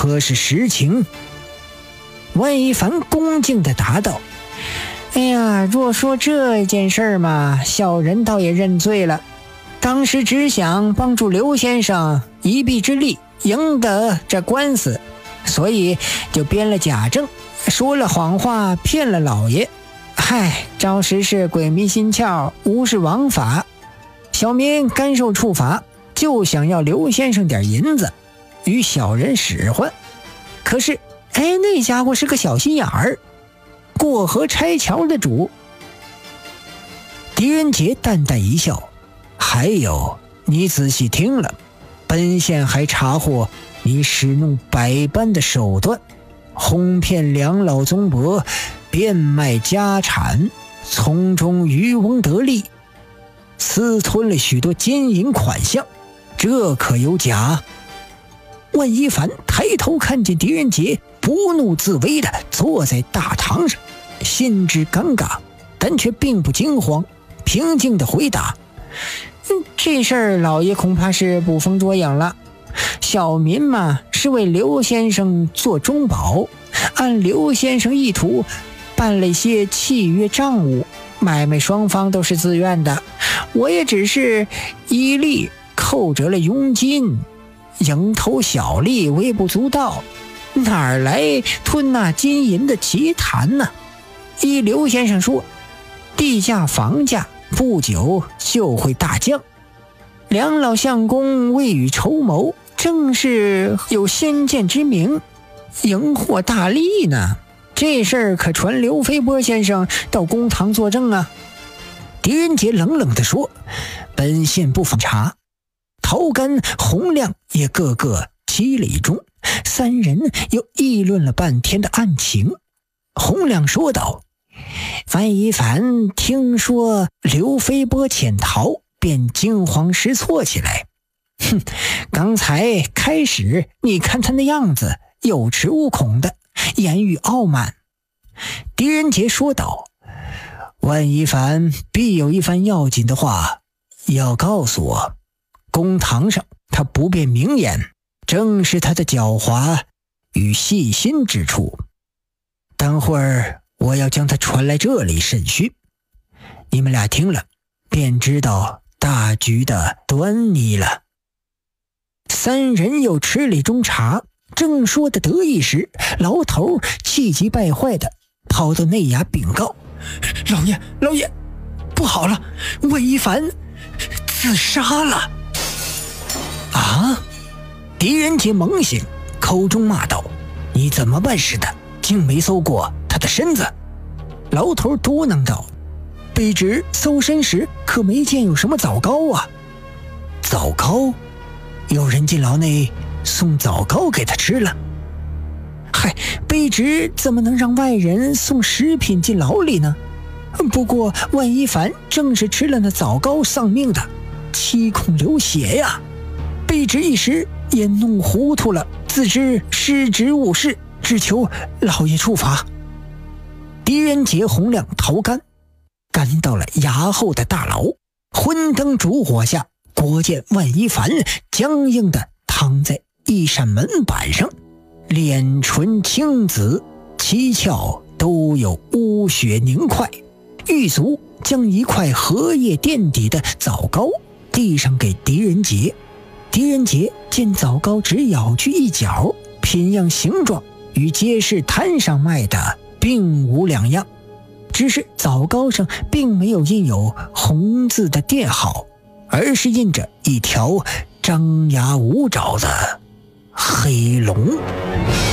何是实情？万一凡恭敬地答道：哎呀，若说这件事嘛，小人倒也认罪了。当时只想帮助刘先生一臂之力赢得这官司，所以就编了假证，说了谎话，骗了老爷。嗨，着实是鬼迷心窍，无视王法。小民甘受处罚，就想要刘先生点银子与小人使唤。可是那家伙是个小心眼儿，过河拆桥的主。狄仁杰淡淡一笑：还有，你仔细听了，本县还查获你使弄百般的手段，哄骗两老宗伯，变卖家产，从中渔翁得利，私吞了许多金银款项，这可有假？万一凡抬头看见狄仁杰不怒自威地坐在大堂上，心知尴尬，但却并不惊慌，平静地回答：这事儿老爷恐怕是捕风捉影了。小民嘛，是为刘先生做中保，按刘先生意图办了一些契约账务，买卖双方都是自愿的，我也只是依例扣折了佣金，蝇头小利，微不足道，哪来吞那金银的奇谈呢？依刘先生说，地价房价不久就会大降，两老相公未雨绸缪，正是有先见之明，赢获大利呢。这事儿可传刘飞波先生到公堂作证啊。狄仁杰冷冷地说：本县不反查。陶干、洪亮也个个七了一中，三人又议论了半天的案情。洪亮说道：范一凡听说刘飞波潜逃，便惊慌失措起来。刚才开始你看他那样子，有恃无恐的，言语傲慢。狄仁杰说道：万一凡必有一番要紧的话要告诉我，公堂上他不便明言，正是他的狡猾与细心之处。等会儿我要将他传来这里审讯，你们俩听了便知道大局的端倪了。三人又吃了一盅茶，正说的得意时，老头气急败坏的跑到内衙禀告：老爷，不好了，万一凡自杀了！啊！狄仁杰猛醒，口中骂道：你怎么办事的，竟没搜过他的身子？老头嘟囔道：卑职搜身时可没见有什么枣糕啊。枣糕？有人进牢内送枣糕给他吃了？嗨，卑职怎么能让外人送食品进牢里呢？不过万一凡正是吃了那枣糕丧命的，七孔流血呀！卑职一时也弄糊涂了，自知失职误事，只求老爷处罚。狄仁杰、洪亮、陶干赶到了衙后的大牢，昏灯烛火下，果见万一凡僵硬地躺在一扇门板上，脸唇青紫，七窍都有污血凝块。狱卒将一块荷叶垫底的枣糕递上给狄仁杰。狄仁杰见枣糕只咬去一角，品样形状与街市摊上卖的并无两样，只是枣糕上并没有印有红字的店号，而是印着一条张牙舞爪的黑龙。